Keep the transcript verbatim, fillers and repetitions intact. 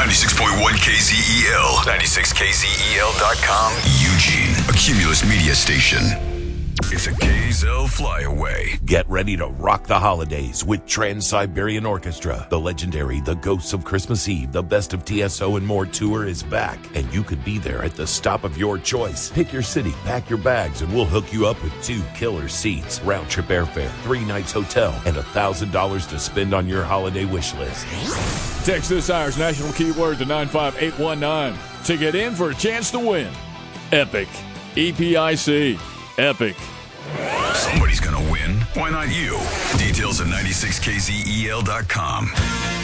ninety-six point one K Z E L, ninety-six K Z E L dot com, Eugene, a Cumulus media station. It's a K Z L flyaway. Get ready to rock the holidays with Trans-Siberian Orchestra. The legendary The Ghosts of Christmas Eve, the Best of T S O and More tour is back, and you could be there at the stop of your choice. Pick your city, pack your bags, and we'll hook you up with two killer seats, round-trip airfare, three nights hotel, and one thousand dollars to spend on your holiday wish list. Text this hour's national keyword to nine five eight one nine to get in for a chance to win. Epic. E P I C. Epic. Somebody's gonna win. Why not you? Details at ninety-six K Z E L dot com.